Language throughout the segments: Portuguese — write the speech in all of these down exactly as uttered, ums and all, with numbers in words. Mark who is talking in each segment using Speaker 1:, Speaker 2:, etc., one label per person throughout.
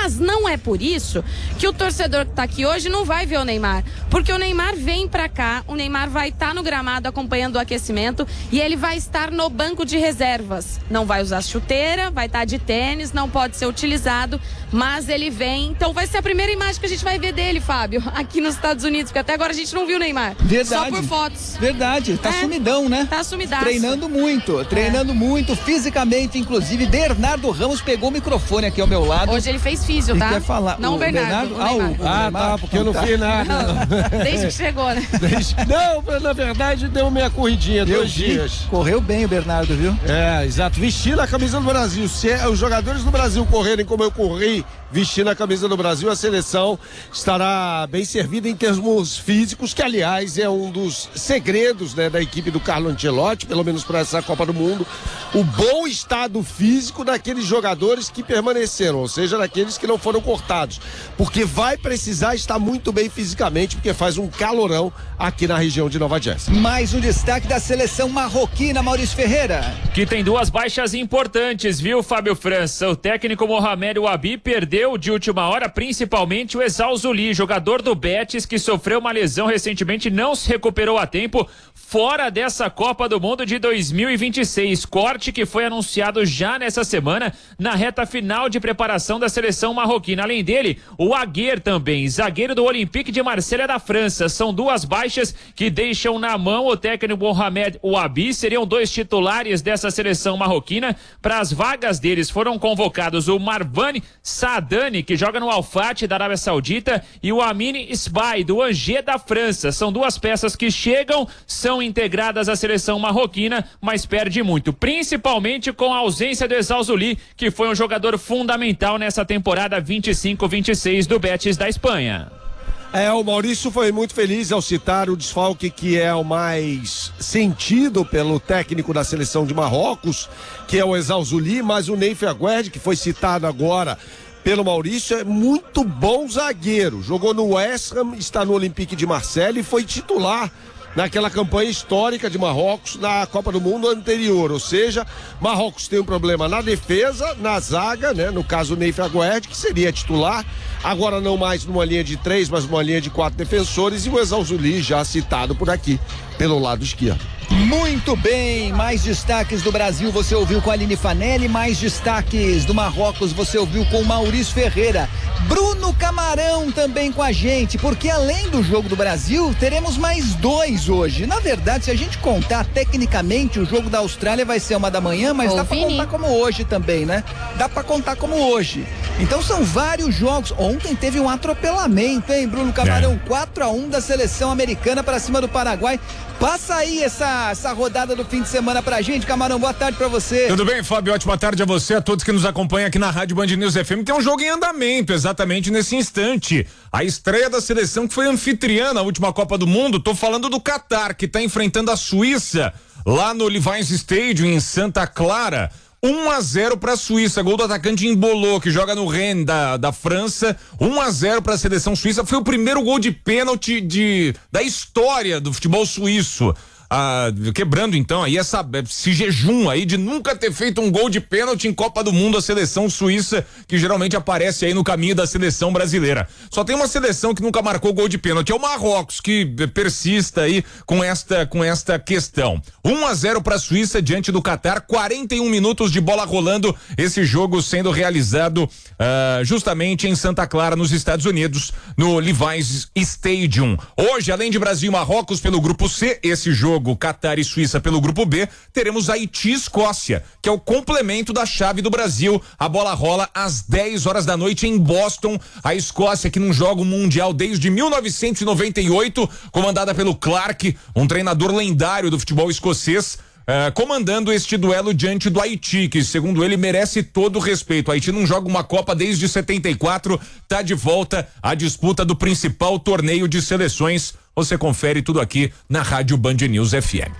Speaker 1: Mas não é por isso que o torcedor que tá aqui hoje não vai ver o Neymar, porque o Neymar vem pra cá, o Neymar vai estar tá no gramado acompanhando o aquecimento e ele vai estar no banco de reservas. Não vai usar chuteira, vai estar tá de tênis, não pode ser utilizado, mas ele vem. Então vai ser a primeira imagem que a gente vai ver dele, Fábio, aqui nos Estados Unidos, porque até agora a gente não viu o Neymar.
Speaker 2: Verdade.
Speaker 1: Só por fotos.
Speaker 2: Verdade, tá
Speaker 1: é,
Speaker 2: sumidão, né?
Speaker 1: Tá sumidaço.
Speaker 2: Treinando muito, treinando é. muito, fisicamente, inclusive. Bernardo Ramos pegou o microfone aqui ao meu lado.
Speaker 1: Hoje ele fez físio, tá?
Speaker 2: E quer falar.
Speaker 1: Não o Bernardo.
Speaker 2: Bernardo?
Speaker 1: O
Speaker 2: ah, o, o
Speaker 3: ah
Speaker 2: Neymar?
Speaker 3: tá, porque eu não
Speaker 2: tá.
Speaker 3: fiz nada.
Speaker 1: Não, desde que chegou, né?
Speaker 3: Desde... Não, na verdade deu minha corridinha,
Speaker 2: eu
Speaker 3: dois
Speaker 2: vi.
Speaker 3: dias.
Speaker 2: Correu bem o Bernardo, viu?
Speaker 3: É, exato. Vestindo a camisa do Brasil. Se é, os jogadores do Brasil correrem como eu corri, vestindo a camisa do Brasil, a seleção estará bem servida em termos físicos, que aliás é um dos segredos, né, da equipe do Carlo Ancelotti, pelo menos para essa Copa do Mundo, o bom estado físico daqueles jogadores que permaneceram, ou seja, daqueles que não foram cortados, porque vai precisar estar muito bem fisicamente, porque faz um calorão aqui na região de Nova Jersey.
Speaker 2: Mais um destaque da seleção marroquina, Maurício Ferreira.
Speaker 4: Que tem duas baixas importantes, viu, Fábio França? O técnico Mohamed Wabi perdeu de última hora, principalmente o Ezal Zuli, jogador do Betis, que sofreu uma lesão recentemente, não se recuperou a tempo, fora dessa Copa do Mundo de dois mil e vinte e seis. Corte que foi anunciado já nessa semana, na reta final de preparação da seleção marroquina. Além dele, o Aguer também, zagueiro do Olympique de Marselha da França. São duas baixas que deixam na mão o técnico Mohamed Wabi. Seriam dois titulares dessa seleção marroquina. Para as vagas deles foram convocados o Marwan Saadani, que joga no Al-Fatih da Arábia Saudita, e o Amine Isbai, do Angers da França. São duas peças que chegam, são integradas à seleção marroquina, mas perde muito, principalmente com a ausência do Ezal Zuli, que foi um jogador fundamental nessa temporada vinte e cinco vinte e seis do Betis da Espanha.
Speaker 3: É, o Maurício foi muito feliz ao citar o desfalque que é o mais sentido pelo técnico da seleção de Marrocos, que é o Ezal Zuli, mas o Neif Aguerd, que foi citado agora pelo Maurício, é muito bom zagueiro. Jogou no West Ham, está no Olympique de Marselha e foi titular naquela campanha histórica de Marrocos na Copa do Mundo anterior, ou seja, Marrocos tem um problema na defesa, na zaga, né? No caso o Neif Aguerd, que seria titular, agora não mais numa linha de três, mas numa linha de quatro defensores, e o Ezal Zuli já citado por aqui, pelo lado esquerdo.
Speaker 2: Muito bem, mais destaques do Brasil você ouviu com a Aline Fanelli, mais destaques do Marrocos você ouviu com o Maurício Ferreira. Bruno Camarão também com a gente, porque além do jogo do Brasil, teremos mais dois hoje. Na verdade, se a gente contar tecnicamente, o jogo da Austrália vai ser uma da manhã, mas
Speaker 1: Ô,
Speaker 2: dá pra
Speaker 1: Vini.
Speaker 2: contar como hoje também, né? Dá pra contar como hoje. Então são vários jogos. Ontem teve um atropelamento, hein, Bruno Camarão?
Speaker 5: É.
Speaker 2: quatro a um da seleção americana pra cima do Paraguai. Passa aí essa, essa rodada do fim de semana pra gente, Camarão, boa tarde pra você.
Speaker 5: Tudo bem, Fábio? Ótima tarde a você, a todos que nos acompanham aqui na Rádio Band News F M. Tem um jogo em andamento, exatamente nesse instante. A estreia da seleção que foi anfitriã na última Copa do Mundo. Tô falando do Catar, que tá enfrentando a Suíça lá no Levi's Stadium, em Santa Clara. um a zero para a Suíça, gol do atacante Embolou, que joga no Rennes da, da França. um a zero para a seleção suíça. Foi o primeiro gol de pênalti de, da história do futebol suíço. Ah, quebrando então aí essa, esse jejum aí de nunca ter feito um gol de pênalti em Copa do Mundo, a seleção suíça, que geralmente aparece aí no caminho da seleção brasileira. Só tem uma seleção que nunca marcou gol de pênalti, é o Marrocos, que persista aí com esta, com esta questão. um a zero para a Suíça diante do Catar, quarenta e um minutos de bola rolando, esse jogo sendo realizado ah, justamente em Santa Clara, nos Estados Unidos, no Levi's Stadium. Hoje, além de Brasil e Marrocos pelo grupo C, esse jogo Catar e Suíça pelo grupo B, teremos Haiti e Escócia, que é o complemento da chave do Brasil. A bola rola às dez horas da noite em Boston. A Escócia, que não joga o Mundial desde mil novecentos e noventa e oito, comandada pelo Clark, um treinador lendário do futebol escocês, Uh, comandando este duelo diante do Haiti, que segundo ele merece todo o respeito. O Haiti não joga uma Copa desde setenta e quatro, tá de volta à disputa do principal torneio de seleções. Você confere tudo aqui na Rádio Band News F M.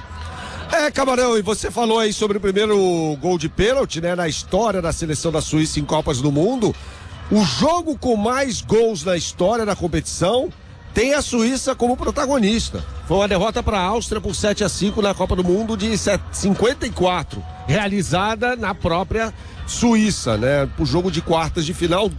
Speaker 3: É, Camarão, e você falou aí sobre o primeiro gol de pênalti, né, na história da seleção da Suíça em Copas do Mundo. O jogo com mais gols na história da competição tem a Suíça como protagonista. Foi uma derrota para a Áustria por sete a cinco na Copa do Mundo de cinquenta e quatro, realizada na própria Suíça, né? Pro jogo de quartas de final.